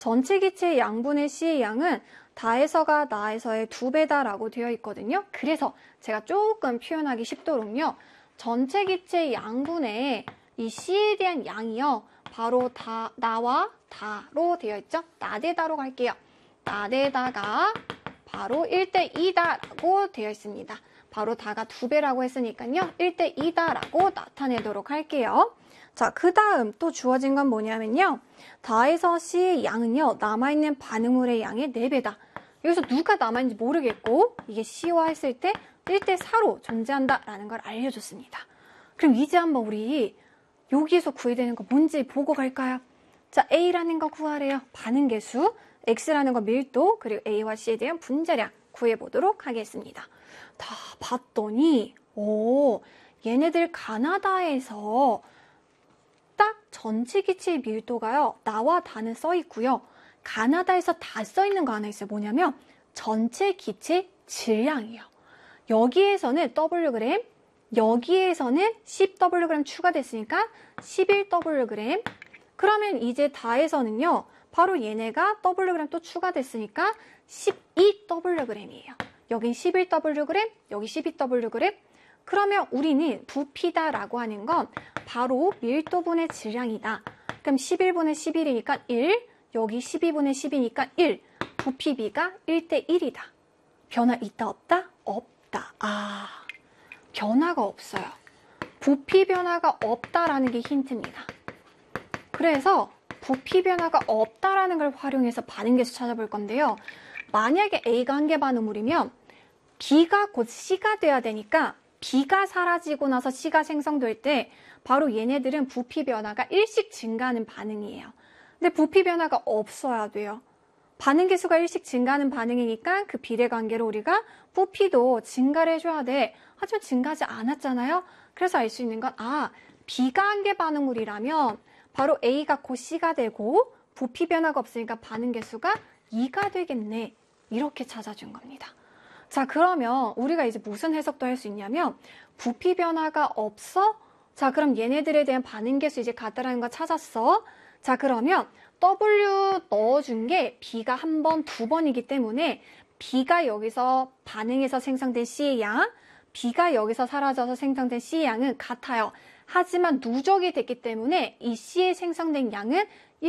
전체 기체의 양분의 C의 양은 다에서가 나에서의 2배다라고 되어 있거든요. 그래서 제가 조금 표현하기 쉽도록요. 전체 기체의 양분의 이 C에 대한 양이요. 바로 나와 다로 되어 있죠. 나대다로 갈게요. 나대다가 바로 1대2다라고 되어 있습니다. 바로 다가 2배라고 했으니까요. 1대2다라고 나타내도록 할게요. 자, 그 다음 또 주어진 건 뭐냐면요. 다에서 C의 양은요. 남아있는 반응물의 양의 4배다. 여기서 누가 남아있는지 모르겠고 이게 C와 했을 때 1대4로 존재한다라는 걸 알려줬습니다. 그럼 이제 한번 우리 여기에서 구해야 되는 거 뭔지 보고 갈까요? 자, A라는 거 구하래요. 반응계수, X라는 거 밀도, 그리고 A와 C에 대한 분자량 구해보도록 하겠습니다. 다 봤더니 얘네들 가나다에서 딱 전체 기체의 밀도가요. 나와 다는 써 있고요. 가나다에서 다 써 있는 거 하나 있어요. 뭐냐면 전체 기체 질량이에요. 여기에서는 Wg, 여기에서는 10Wg 추가됐으니까 11Wg. 그러면 이제 다에서는요. 바로 얘네가 Wg 또 추가됐으니까 12Wg이에요. 여긴 11Wg, 여기 12Wg. 그러면 우리는 부피다라고 하는 건 바로 밀도분의 질량이다. 그럼 11분의 11이니까 1, 여기 12분의 10이니까 1. 부피비가 1대1이다. 변화 있다 없다? 없다. 변화가 없어요. 부피 변화가 없다라는 게 힌트입니다. 그래서 부피 변화가 없다라는 걸 활용해서 반응계수 찾아볼 건데요. 만약에 A가 한 개 반응물이면 B가 곧 C가 돼야 되니까 B가 사라지고 나서 C가 생성될 때 바로 얘네들은 부피 변화가 일씩 증가하는 반응이에요. 근데 부피 변화가 없어야 돼요. 반응계수가 일씩 증가하는 반응이니까 그 비례관계로 우리가 부피도 증가를 해줘야 돼. 하지만 증가하지 않았잖아요. 그래서 알 수 있는 건 B가 한 개 반응물이라면 바로 A가 곧 C가 되고 부피 변화가 없으니까 반응계수가 2가 되겠네. 이렇게 찾아준 겁니다. 자, 그러면 우리가 이제 무슨 해석도 할 수 있냐면 부피 변화가 없어? 자, 그럼 얘네들에 대한 반응계수 이제 같다라는 거 찾았어. 자, 그러면 W 넣어준 게 B가 한 번, 2번이기 때문에 B가 여기서 반응해서 생성된 C의 양, B가 여기서 사라져서 생성된 C의 양은 같아요. 하지만 누적이 됐기 때문에 이 C에 생성된 양은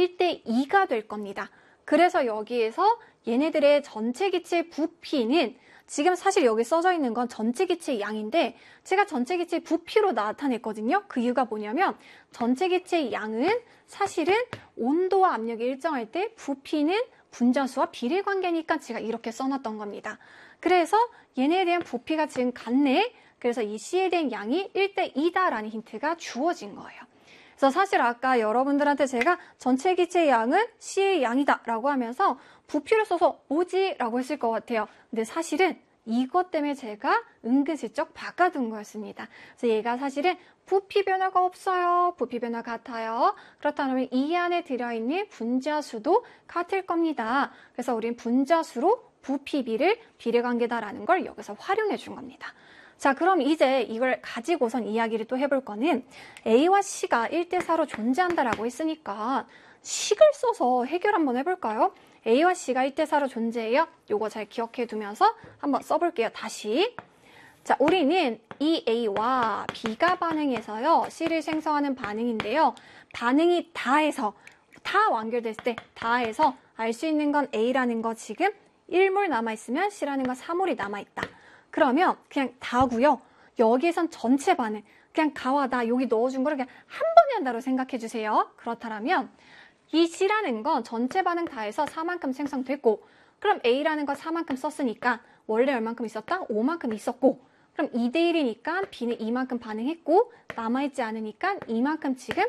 1대2가 될 겁니다. 그래서 여기에서 얘네들의 전체 기체의 부피는 지금 사실 여기 써져 있는 건 전체 기체의 양인데 제가 전체 기체의 부피로 나타냈거든요. 그 이유가 뭐냐면 전체 기체의 양은 사실은 온도와 압력이 일정할 때 부피는 분자수와 비례관계니까 제가 이렇게 써놨던 겁니다. 그래서 얘네에 대한 부피가 지금 같네. 그래서 이 C에 대한 양이 1대2다라는 힌트가 주어진 거예요. 그래서 사실 아까 여러분들한테 제가 전체 기체의 양은 C의 양이다 라고 하면서 부피를 써서 뭐지? 라고 했을 것 같아요. 근데 사실은 이것 때문에 제가 은근슬쩍 바꿔둔 거였습니다. 그래서 얘가 사실은 부피 변화가 없어요. 부피 변화 같아요. 그렇다면 이 안에 들어있는 분자수도 같을 겁니다. 그래서 우린 분자수로 부피비를 비례관계다라는 걸 여기서 활용해 준 겁니다. 자, 그럼 이제 이걸 가지고선 이야기를 또 해볼 거는 A와 C가 1대4로 존재한다라고 했으니까 식을 써서 해결 한번 해볼까요? A와 C가 1대4로 존재해요. 요거 잘 기억해 두면서 한번 써볼게요. 다시. 자, 우리는 이 A와 B가 반응해서요. C를 생성하는 반응인데요. 반응이 다해서, 다 완결됐을 때 다해서 알 수 있는 건 A라는 거 지금 1몰 남아있으면 C라는 건 4몰이 남아있다. 그러면 그냥 다고요. 여기에선 전체 반응, 그냥 가와 나 여기 넣어준 거를 그냥 한 번에 한다고 생각해 주세요. 그렇다면 이 C라는 건 전체 반응 다해서 4만큼 생성됐고 그럼 A라는 건 4만큼 썼으니까 원래 얼만큼 있었다? 5만큼 있었고 그럼 2대1이니까 B는 2만큼 반응했고 남아있지 않으니까 2만큼 지금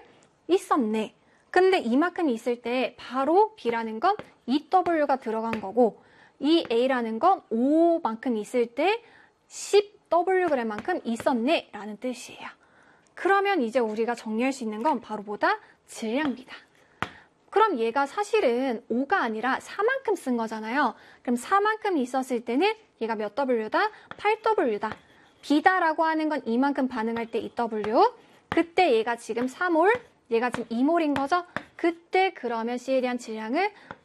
있었네. 근데 이만큼 있을 때 바로 B라는 건 2W가 들어간 거고 이 A라는 건 5만큼 있을 때 10Wg만큼 있었네 라는 뜻이에요. 그러면 이제 우리가 정리할 수 있는 건 바로 뭐다? 질량비다. 그럼 얘가 사실은 5가 아니라 4만큼 쓴 거잖아요. 그럼 4만큼 있었을 때는 얘가 몇 W다? 8W다. B다라고 하는 건 이만큼 반응할 때 2W. 그때 얘가 지금 3몰, 얘가 지금 2몰인 거죠. 그때 그러면 C에 대한 질량을